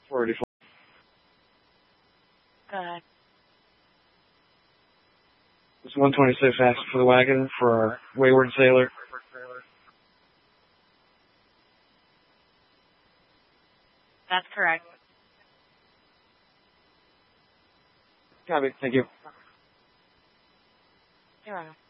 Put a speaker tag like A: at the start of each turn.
A: 484. It's 126 asking for the wagon for our wayward sailor.
B: That's correct.
A: Copy. Thank you.
B: You're welcome.